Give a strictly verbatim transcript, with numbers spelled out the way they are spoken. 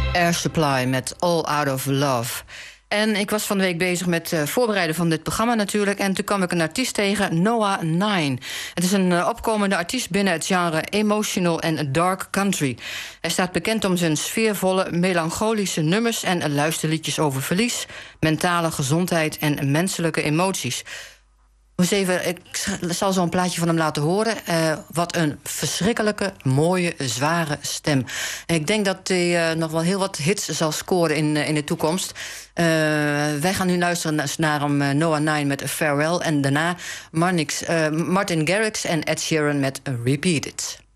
Air Supply met All Out of Love. En ik was van de week bezig met het uh, voorbereiden van dit programma natuurlijk. En toen kwam ik een artiest tegen, Noah Nine. Het is een uh, opkomende artiest binnen het genre emotional en dark country. Hij staat bekend om zijn sfeervolle, melancholische nummers en luisterliedjes over verlies, mentale gezondheid en menselijke emoties. Dus even, ik zal zo'n plaatje van hem laten horen. Uh, wat een verschrikkelijke, mooie, zware stem. En ik denk dat hij uh, nog wel heel wat hits zal scoren in, uh, in de toekomst. Uh, wij gaan nu luisteren naar, naar hem, uh, Noah Nine met Farewell. En daarna Marnix, uh, Martin Garrix en Ed Sheeran met Repeat It.